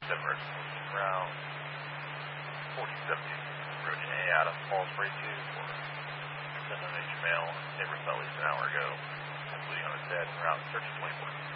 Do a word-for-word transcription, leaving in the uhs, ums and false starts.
Denver, around forty seventy Virginia. Hey, Adam, Paul's free two for sending an H mail. Neighbor fell an hour ago. Bleeding on his head. Route thirty twenty-four.